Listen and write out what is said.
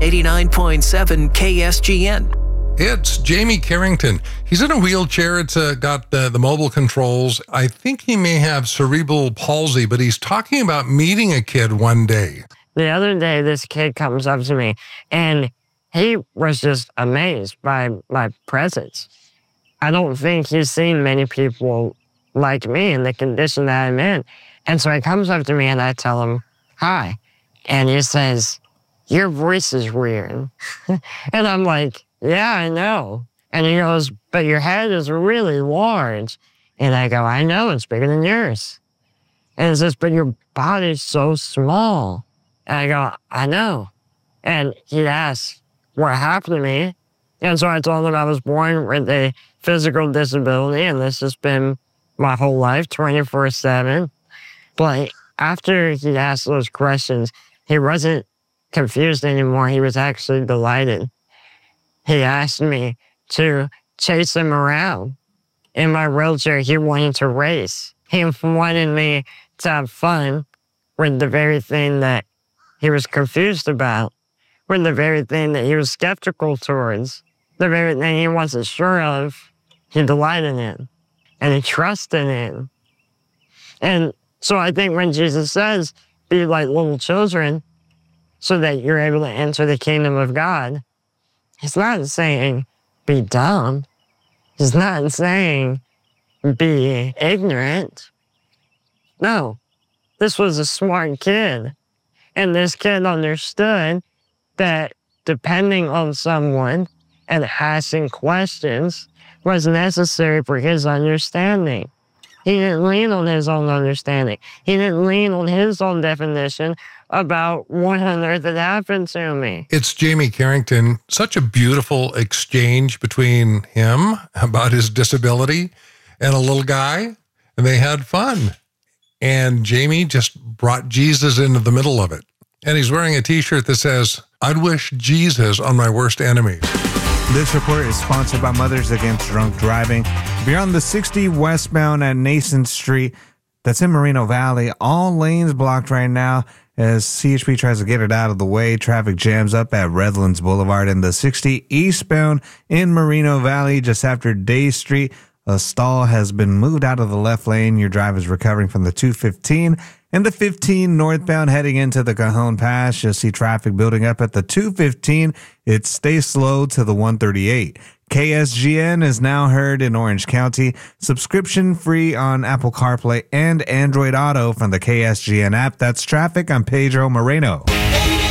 89.7 KSGN. It's Jamie Carrington. He's in a wheelchair. It's got the mobile controls. I think he may have cerebral palsy, but he's talking about meeting a kid one day. The other day, this kid comes up to me, and he was just amazed by my presence. I don't think he's seen many people like me in the condition that I'm in. And so he comes up to me, and I tell him, hi. And he says, your voice is weird. And I'm like, yeah, I know. And he goes, but your head is really large. And I go, I know, it's bigger than yours. And he says, but your body's so small. And I go, I know. And he asks what happened to me. And so I told him I was born with a physical disability, and this has been my whole life, 24/7. But after he asked those questions, he wasn't confused anymore. He was actually delighted. He asked me to chase him around. In my wheelchair, he wanted to race. He wanted me to have fun with the very thing that he was confused about, with the very thing that he was skeptical towards, the very thing he wasn't sure of. He delighted in, and he trusted in. And so I think when Jesus says, be like little children so that you're able to enter the kingdom of God, he's not saying be dumb. He's not saying be ignorant. No, this was a smart kid. And this kid understood that depending on someone and asking questions was necessary for his understanding. He didn't lean on his own understanding. He didn't lean on his own definition about what on earth had happened to me. It's Jamie Carrington. Such a beautiful exchange between him about his disability and a little guy, and they had fun. And Jamie just brought Jesus into the middle of it. And he's wearing a t-shirt that says, I'd wish Jesus on my worst enemies. This report is sponsored by Mothers Against Drunk Driving. If you're on the 60 westbound at Nason Street, that's in Moreno Valley, all lanes blocked right now as CHP tries to get it out of the way. Traffic jams up at Redlands Boulevard, and the 60 eastbound in Moreno Valley just after Day Street. A stall has been moved out of the left lane. Your driver is recovering from the 215. And the 15 northbound heading into the Cajon Pass, you'll see traffic building up at the 215. It stays slow to the 138. KSGN is now heard in Orange County. Subscription free on Apple CarPlay and Android Auto from the KSGN app. That's traffic. I'm Pedro Moreno.